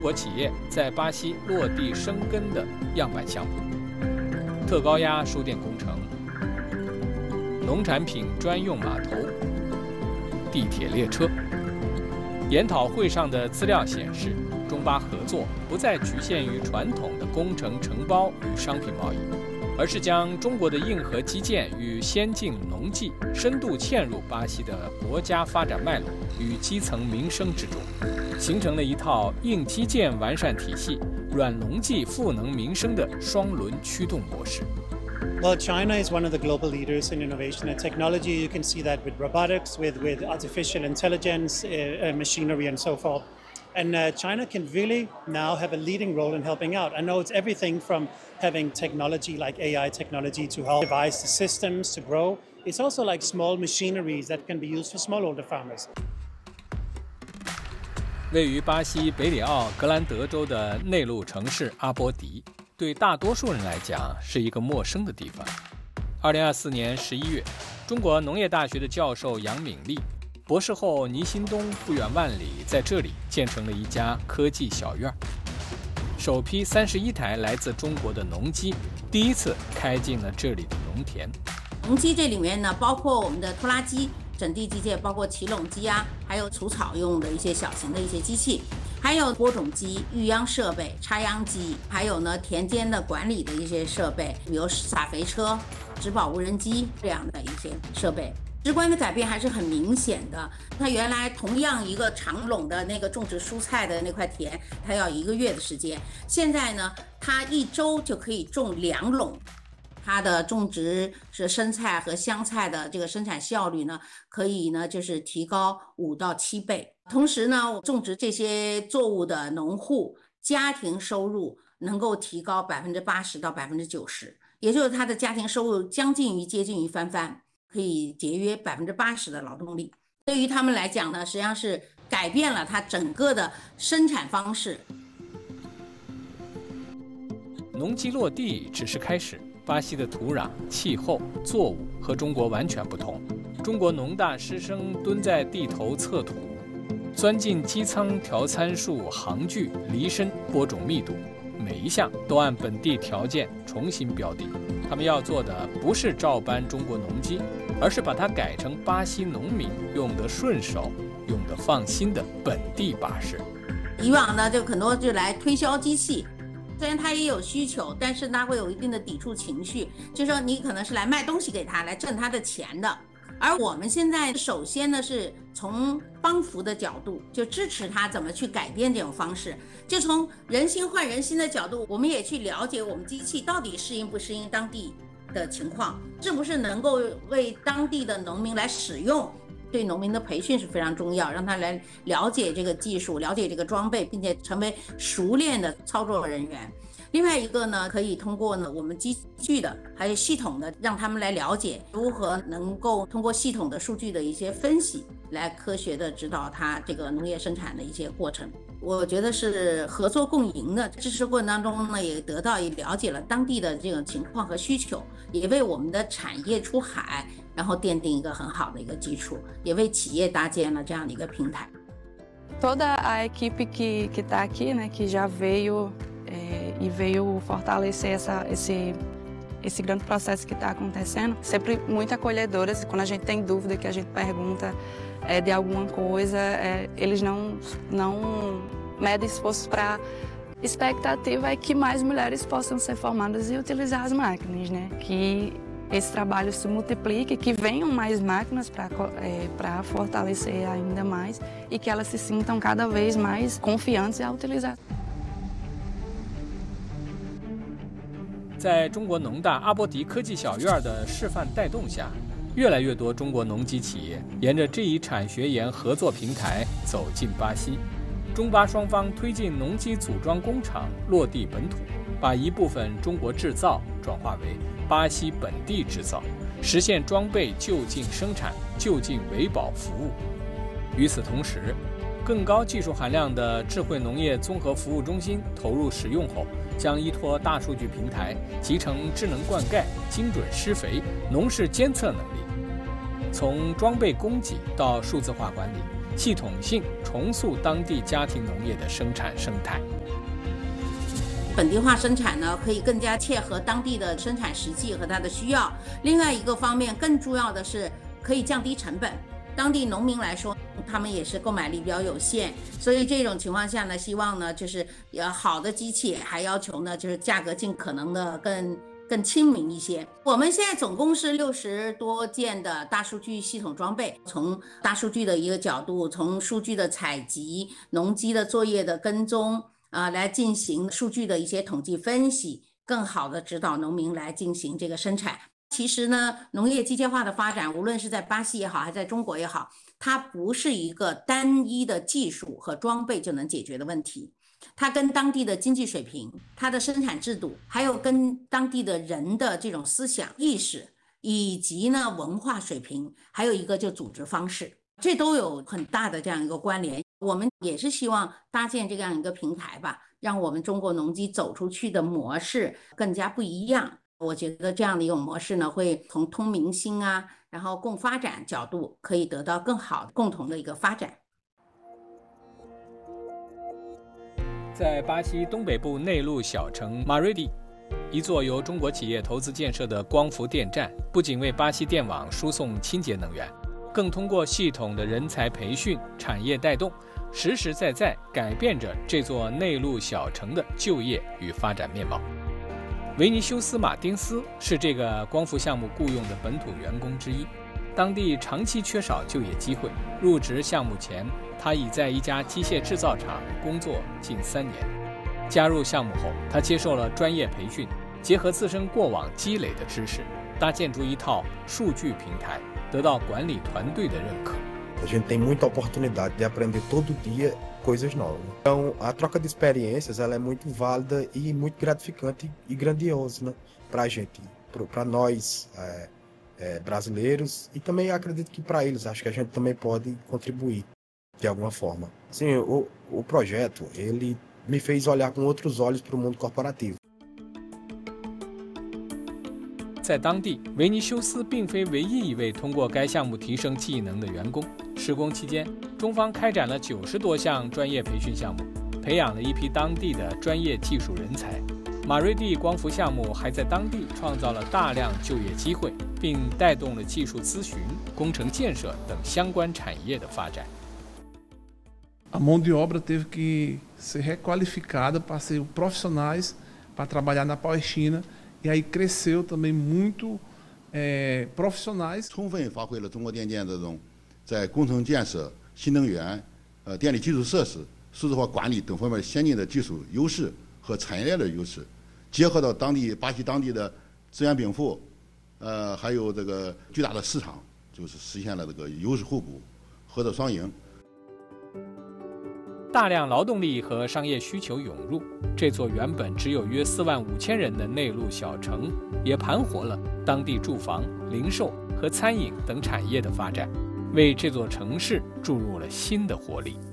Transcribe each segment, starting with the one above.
国企业在巴西落地生根的样板项目，特高压输电工程、农产品专用码头、地铁列车。研讨会上的资料显示，中巴合作不再局限于传统的工程承包与商品贸易，而是将中国的硬核基建与先进农技深度嵌入巴西的国家发展脉络与基层民生之中，形成了一套硬基建完善体系、软农技赋能民生的双轮驱动模式。 Well, China is one of the global leaders in innovation and technology. You can see that with robotics, with artificial intelligence, machinery, and so forth. And China can really now have a leading role in helping out. I know it's everything from having technology like AI technology to help devise the systems to grow. It's also like small machineries that can be used for smallholder farmers. 位于巴西北里奥格兰德州的内陆城市阿波迪，对大多数人来讲是一个陌生的地方。2024年11月，中国农业大学的教授杨敏丽、博士后倪新东不远万里在这里建成了一家科技小院，首批31台来自中国的农机第一次开进了这里的农田。 农机这里面呢，包括我们的拖拉机、整地机械，包括起垄机啊，还有除草用的一些小型的一些机器，还有播种机、育秧设备、插秧机，还有呢田间的管理的一些设备，比如撒肥车、植保无人机这样的一些设备。直观的改变还是很明显的。它原来同样一个长垄的那个种植蔬菜的那块田，它要1个月的时间，现在呢，它1周就可以种2垄。它的种植是生菜和香菜的这个生产效率呢，可以呢就是提高5到7倍。同时呢，种植这些作物的农户家庭收入能够提高80%到90%，也就是他的家庭收入接近于翻，可以节约80%的劳动力。对于他们来讲呢，实际上是改变了他整个的生产方式。 农机落地只是开始。巴西的土壤、气候、作物和中国完全不同。中国农大师生蹲在地头测土，钻进机舱调参数、行距、离深、播种密度，每一项都按本地条件重新标定。他们要做的不是照搬中国农机，而是把它改成巴西农民用得顺手、用得放心的本地巴士。 以往呢，就很多就来推销机器。虽然他也有需求，但是他会有一定的抵触情绪，就是说你可能是来卖东西给他，来挣他的钱的。而我们现在首先呢，是从帮扶的角度，就支持他怎么去改变这种方式，就从人心换人心的角度，我们也去了解我们机器到底适应不适应当地的情况，是不是能够为当地的农民来使用。对农民的培训是非常重要，让他来了解这个技术，了解这个装备，并且成为熟练的操作人员。另外一个呢，可以通过呢我们机具的还有系统的，让他们来了解如何能够通过系统的数据的一些分析，来科学的指导他这个农业生产的一些过程。我觉得是合作共赢的。支持过程当中呢，也了解了当地的这种情况和需求，也为我们的产业出海然后奠定一个很好的一个基础，也为企业搭建了这样的一个平台。 Toda a equipe que está aqui, né, que já veio e veio fortalecer esse grande processo que está acontecendo, sempre muito acolhedoras. Quando a gente tem dúvida, que a gente pergunta de alguma coisa, eles não medem esforços para expectativa é que mais mulheres possam ser formadas e utilizar as máquinas, né? Que esse trabalho se multiplique, que venham mais máquinas para fortalecer ainda mais e que elas se sintam cada vez mais confiantes a utilizar. 在中国农大阿波迪科技小院的示范带动下，越来越多中国农机企业沿着这一产学研合作平台走进巴西。中巴双方推进农机组装工厂落地本土，把一部分中国制造转化为巴西本地制造，实现装备就近生产、就近维保服务。与此同时，更高技术含量的智慧农业综合服务中心投入使用后，将依托大数据平台集成智能灌溉、精准施肥、农事监测能力，从装备供给到数字化管理， 系统性重塑当地家庭农业的生产生态。 本地化生产呢，可以更加切合当地的生产实际和它的需要。另外一个方面，更重要的是可以降低成本。当地农民来说，他们也是购买力比较有限，所以这种情况下呢，希望呢就是好的机器，还要求呢就是价格尽可能的更亲民一些。我们现在总共是60多件的大数据系统装备，从大数据的一个角度，从数据的采集、农机的作业的跟踪来进行数据的一些统计分析，更好的指导农民来进行这个生产。其实呢，农业机械化的发展，无论是在巴西也好，还是在中国也好，它不是一个单一的技术和装备就能解决的问题。它跟当地的经济水平、它的生产制度，还有跟当地的人的这种思想意识，以及呢文化水平，还有一个就组织方式，这都有很大的这样一个关联。我们也是希望搭建这样一个平台吧，让我们中国农机走出去的模式更加不一样。我觉得这样的一种模式呢，会从通民心啊，然后共发展角度，可以得到更好共同的一个发展。 在巴西东北部内陆小城马瑞蒂，一座由中国企业投资建设的光伏电站，不仅为巴西电网输送清洁能源，更通过系统的人才培训、产业带动，实实在在改变着这座内陆小城的就业与发展面貌。维尼修斯·马丁斯是这个光伏项目雇佣的本土员工之一，当地长期缺少就业机会。入职项目前，他已在一家机械制造厂工作近3年。加入项目后，他接受了专业培训，结合自身过往积累的知识，搭建出一套数据平台，得到管理团队的认可。 A gente tem muita oportunidade de aprender todo dia coisas novas. Então, a troca de experiências ela é muito válida e muito gratificante e grandiosa, né, para a gente, para nós brasileiros e também acredito que para eles. Acho que a gente também pode contribuir de alguma forma. Sim, o projeto ele me fez olhar com outros olhos para o mundo corporativo. 在当地，维尼修斯并非唯一一位通过该项目提升技能的员工。施工期间，中方开展了90多项专业培训项目，培养了一批当地的专业技术人才。马瑞蒂光伏项目还在当地创造了大量就业机会，并带动了技术咨询、工程建设等相关产业的发展。 A mão de obra teve que ser requalificada para ser profissionais para trabalhar na Palestina, e aí cresceu também muito profissionais. 充分发挥了中国电建这种在工程建设、新能源、电力基础设施、数字化管理等方面先进的技术优势和产业链的优势，结合到巴西当地的资源禀赋，还有这个巨大的市场，就是实现了这个优势互补、合作双赢。 大量劳动力和商业需求涌入，这座原本只有约45000人的内陆小城，也盘活了当地住房、零售和餐饮等产业的发展，为这座城市注入了新的活力。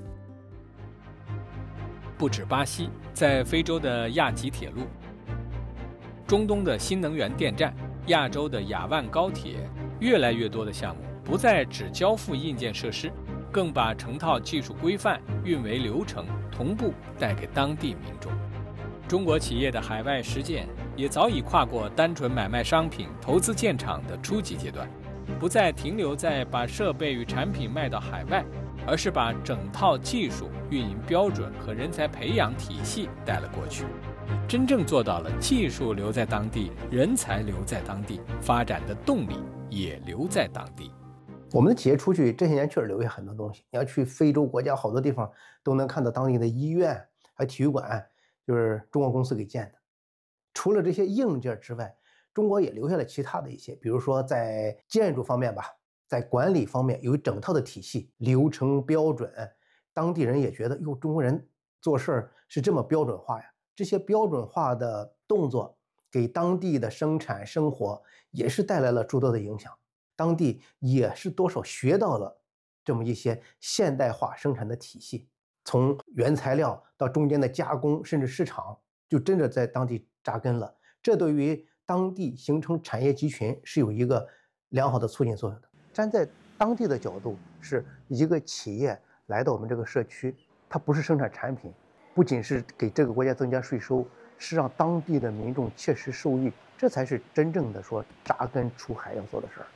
不止巴西，在非洲的亚吉铁路、中东的新能源电站、亚洲的亚万高铁，越来越多的项目不再只交付硬件设施，更把成套技术规范、运维流程同步带给当地民众。中国企业的海外实践也早已跨过单纯买卖商品、投资建厂的初级阶段，不再停留在把设备与产品卖到海外，而是把整套技术、运营标准和人才培养体系带了过去，真正做到了技术留在当地，人才留在当地，发展的动力也留在当地。 我们的企业出去这些年确实留下很多东西，你要去非洲国家好多地方都能看到当地的医院还有体育馆，就是中国公司给建的。除了这些硬件之外，中国也留下了其他的一些，比如说在建筑方面吧，在管理方面有一整套的体系、流程标准，当地人也觉得哟，中国人做事儿是这么标准化呀。这些标准化的动作给当地的生产生活也是带来了诸多的影响。当地也是多少学到了这么一些现代化生产的体系，从原材料到中间的加工，甚至市场，就真的在当地扎根了。这对于当地形成产业集群是有一个良好的促进作用的。站在当地的角度，是一个企业来到我们这个社区，它不是生产产品，不仅是给这个国家增加税收，是让当地的民众切实受益，这才是真正的说扎根出海要做的事儿。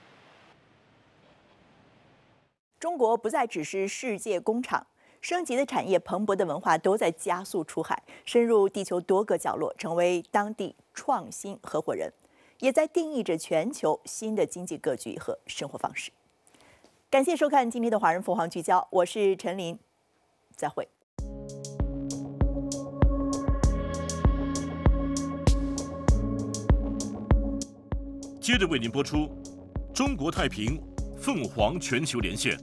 中国不再只是世界工厂，升级的产业、蓬勃的文化都在加速出海，深入地球多个角落，成为当地创新合伙人，也在定义着全球新的经济格局和生活方式。感谢收看今天的《华人凤凰聚焦》，我是陈琳，再会。 接着为您播出中国太平凤凰全球连线。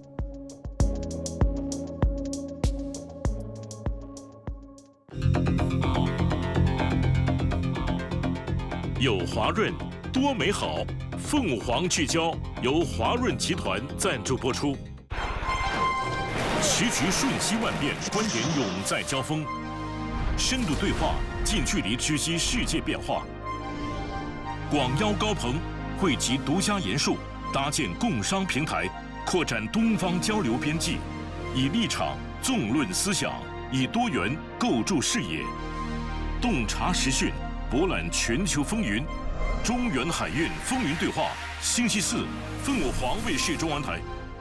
有华润，多美好。凤凰聚焦由华润集团赞助播出。时局瞬息万变，观点永在交锋，深度对话，近距离直击世界变化。广邀高朋，汇集独家研述，搭建共商平台，扩展东方交流边际，以立场纵论思想，以多元构筑视野，洞察时讯，博览全球风云。中原海运风云对话，星期四，凤凰卫视中文台。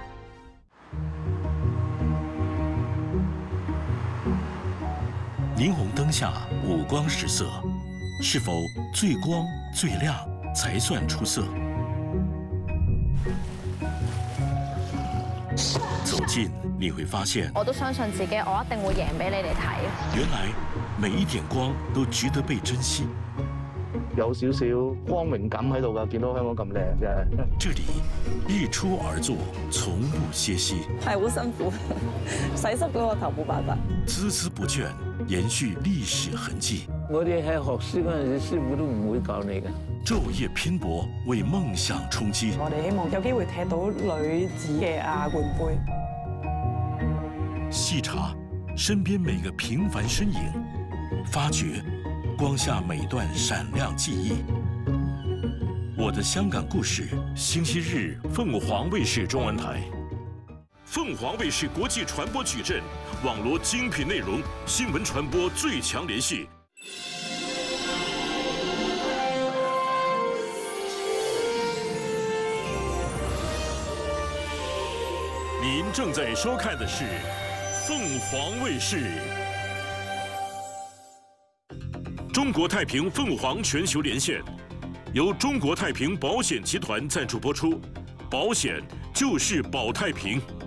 霓虹灯下五光十色，是否最光最亮才算出色？走近你会发现， 我都相信自己，我一定會贏俾你哋睇。 原来每一點光都值得被珍惜。 有少少光榮感喺度㗎，見到香港咁靚啫。 這裡日出而作，從不歇息。 係好辛苦，洗濕咗個頭冇辦法。 孜孜不倦，延續歷史痕跡。 我哋喺學師嗰陣時，師傅都唔會教你嘅。 晝夜拼搏，為夢想衝擊。 我哋希望有機會踢到女子嘅亞冠杯。 細查身邊每個平凡身影，發掘光下每段閃亮記憶。我的香港故事，星期日鳳凰衛視中文台。鳳凰衛視國際傳播矩陣，網羅精品內容，新聞傳播最強聯繫。您正在收看的是鳳凰衛視。中國太平鳳凰全球連線，由中國太平保險集團贊助播出，保險就是保太平。